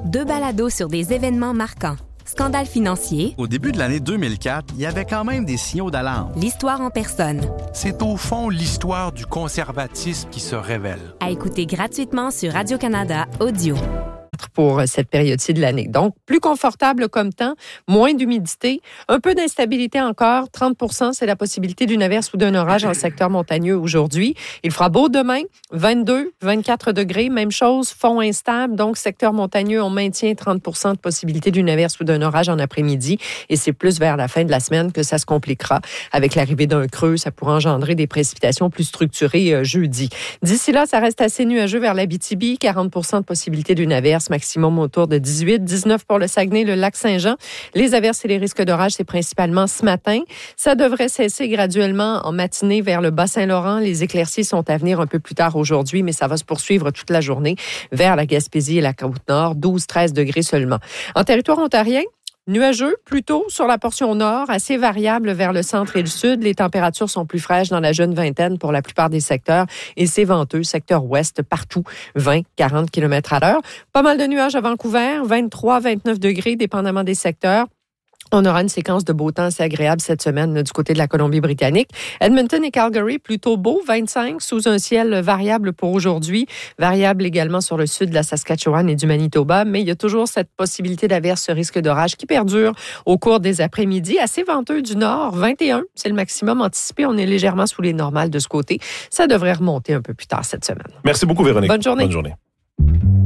2 balados sur des événements marquants. Scandale financier. Au début de l'année 2004, il y avait quand même des signaux d'alarme. L'histoire en personne. C'est au fond l'histoire du conservatisme qui se révèle. À écouter gratuitement sur Radio-Canada Audio. Pour cette période-ci de l'année. Donc, plus confortable comme temps, moins d'humidité, un peu d'instabilité encore. 30 % c'est la possibilité d'une averse ou d'un orage en secteur montagneux aujourd'hui. Il fera beau demain, 22, 24 degrés, même chose, fond instable. Donc, secteur montagneux, on maintient 30 % de possibilité d'une averse ou d'un orage en après-midi. Et c'est plus vers la fin de la semaine que ça se compliquera. Avec l'arrivée d'un creux, ça pourrait engendrer des précipitations plus structurées jeudi. D'ici là, ça reste assez nuageux vers l'Abitibi. 40 % de possibilité d'une averse, maximum autour de 18, 19 pour le Saguenay, le lac Saint-Jean. Les averses et les risques d'orage, c'est principalement ce matin. Ça devrait cesser graduellement en matinée vers le Bas-Saint-Laurent. Les éclaircies sont à venir un peu plus tard aujourd'hui, mais ça va se poursuivre toute la journée vers la Gaspésie et la Côte-Nord, 12-13 degrés seulement. En territoire ontarien, nuageux, plutôt sur la portion nord, assez variable vers le centre et le sud. Les températures sont plus fraîches dans la jeune vingtaine pour la plupart des secteurs et c'est venteux, secteur ouest, partout, 20-40 km/h. Pas mal de nuages à Vancouver, 23-29 degrés, dépendamment des secteurs. On aura une séquence de beau temps assez agréable cette semaine du côté de la Colombie-Britannique. Edmonton et Calgary, plutôt beau, 25, sous un ciel variable pour aujourd'hui. Variable également sur le sud de la Saskatchewan et du Manitoba, mais il y a toujours cette possibilité d'averse, ce risque d'orage qui perdure au cours des après-midi. Assez venteux du nord, 21, c'est le maximum anticipé. On est légèrement sous les normales de ce côté. Ça devrait remonter un peu plus tard cette semaine. Merci beaucoup, Véronique. Bonne journée. Bonne journée.